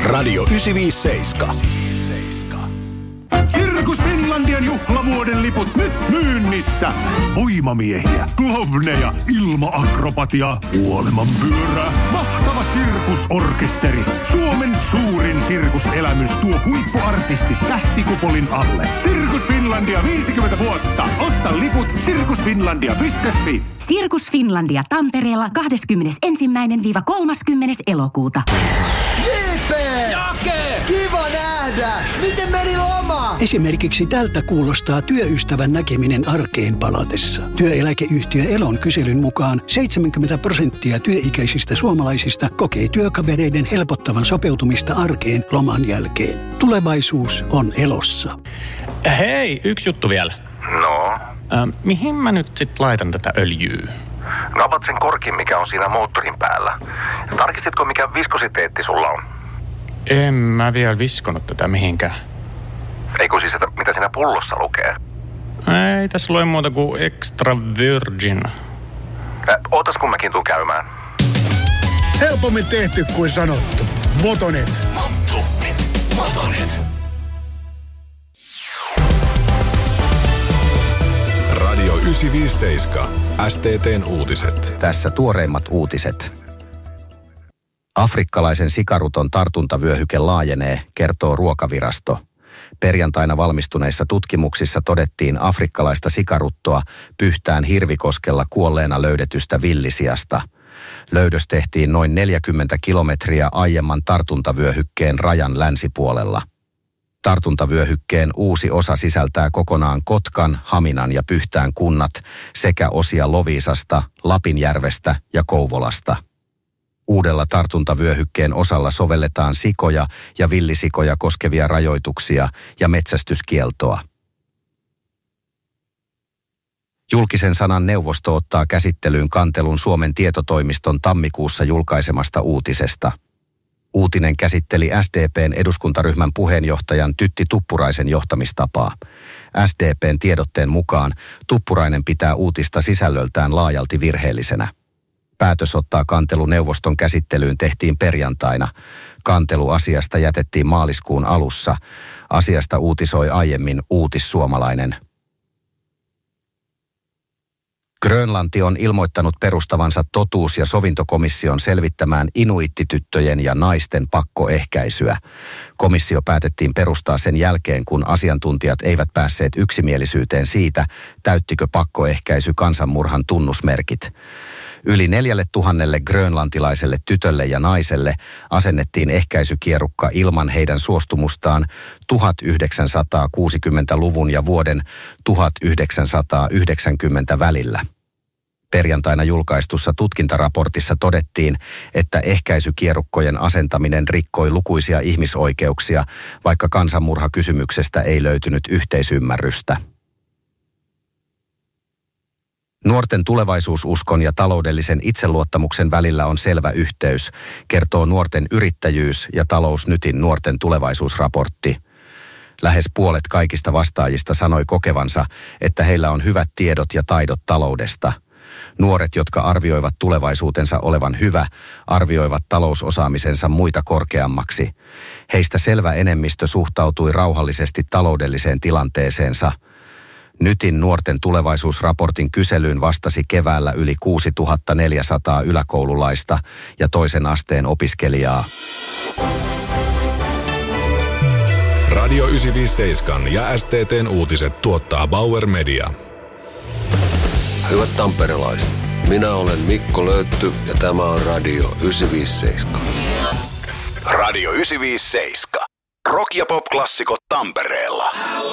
Radio 957. Sirkus Finlandian juhlavuoden liput nyt myynnissä. Voimamiehiä, klovneja, ilma-akrobatiaa, kuolemanpyörää, mahtava sirkusorkesteri. Suomen suurin sirkuselämys tuo huippuartistit tähtikupolin alle. Sirkus Finlandia 50 vuotta. Osta liput sirkusfinlandia.fi. Sirkus Finlandia Tampereella 21.–30. elokuuta. JP! Jake! Kiva nähdä! Miten meni loma? Esimerkiksi tältä kuulostaa työystävän näkeminen arkeen palatessa. Työeläkeyhtiö Elon kyselyn mukaan 70% työikäisistä suomalaisista kokee työkavereiden helpottavan sopeutumista arkeen loman jälkeen. Tulevaisuus on Elossa. Hei, yksi juttu vielä. No? Mihin mä nyt sit laitan tätä öljyä? No avat sen korkin, mikä on siinä moottorin päällä. Tarkistitko, mikä viskositeetti sulla on? En mä vielä viskonut tätä mihinkään. Eikö siis, että mitä siinä pullossa lukee? Ei tässä lue muuta kuin extra virgin. Ootas kun mäkin tuun käymään. Helpommin tehty kuin sanottu. Motonet. Motonet. Radio 957. STT:n uutiset. Tässä tuoreimmat uutiset. Afrikkalaisen sikaruton tartuntavyöhyke laajenee, kertoo Ruokavirasto. Perjantaina valmistuneissa tutkimuksissa todettiin afrikkalaista sikaruttoa Pyhtään Hirvikoskella kuolleena löydetystä villisiasta. Löydös tehtiin noin 40 kilometriä aiemman tartuntavyöhykkeen rajan länsipuolella. Tartuntavyöhykkeen uusi osa sisältää kokonaan Kotkan, Haminan ja Pyhtään kunnat sekä osia Loviisasta, Lapinjärvestä ja Kouvolasta. Uudella tartuntavyöhykkeen osalla sovelletaan sikoja ja villisikoja koskevia rajoituksia ja metsästyskieltoa. Julkisen sanan neuvosto ottaa käsittelyyn kantelun Suomen tietotoimiston tammikuussa julkaisemasta uutisesta. Uutinen käsitteli SDP:n eduskuntaryhmän puheenjohtajan Tytti Tuppuraisen johtamistapaa. SDP:n tiedotteen mukaan Tuppurainen pitää uutista sisällöltään laajalti virheellisenä. Päätös ottaa kantelu neuvoston käsittelyyn tehtiin perjantaina. Kantelu asiasta jätettiin maaliskuun alussa. Asiasta uutisoi aiemmin Uutissuomalainen. Grönlanti on ilmoittanut perustavansa totuus- ja sovintokomission selvittämään inuittityttöjen ja naisten pakkoehkäisyä. Komissio päätettiin perustaa sen jälkeen, kun asiantuntijat eivät päässeet yksimielisyyteen siitä, täyttikö pakkoehkäisy kansanmurhan tunnusmerkit. Yli 4,000 grönlantilaiselle tytölle ja naiselle asennettiin ehkäisykierukka ilman heidän suostumustaan 1960-luvun ja vuoden 1990 välillä. Perjantaina julkaistussa tutkintaraportissa todettiin, että ehkäisykierukkojen asentaminen rikkoi lukuisia ihmisoikeuksia, vaikka kansanmurhakysymyksestä ei löytynyt yhteisymmärrystä. Nuorten tulevaisuususkon ja taloudellisen itseluottamuksen välillä on selvä yhteys, kertoo Nuorten yrittäjyys- ja Talousnytin nuorten tulevaisuusraportti. Lähes puolet kaikista vastaajista sanoi kokevansa, että heillä on hyvät tiedot ja taidot taloudesta. Nuoret, jotka arvioivat tulevaisuutensa olevan hyvä, arvioivat talousosaamisensa muita korkeammaksi. Heistä selvä enemmistö suhtautui rauhallisesti taloudelliseen tilanteeseensa. Nytin nuorten tulevaisuusraportin kyselyyn vastasi keväällä yli 6400 yläkoululaista ja toisen asteen opiskelijaa. Radio 957 ja STT:n uutiset tuottaa Bauer Media. Hyvät tamperelaiset, minä olen Mikko Löytty ja tämä on Radio 957. Radio 957. Rock- ja pop-klassikot Tampereella.